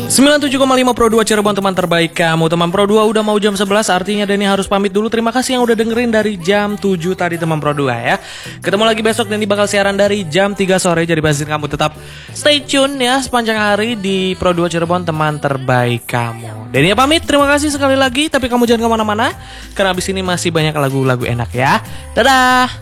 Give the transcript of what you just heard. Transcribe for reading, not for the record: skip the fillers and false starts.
97,5 Pro 2 Cirebon, teman terbaik kamu. Teman Pro 2 udah mau jam 11, artinya Denny harus pamit dulu. Terima kasih yang udah dengerin dari jam 7 tadi teman Pro 2 ya. Ketemu lagi besok, Denny bakal siaran dari jam 3 sore. Jadi pastiin kamu tetap stay tune ya sepanjang hari di Pro 2 Cirebon, teman terbaik kamu. Denny pamit, terima kasih sekali lagi. Tapi kamu jangan kemana-mana, karena abis ini masih banyak lagu-lagu enak ya. Dadah.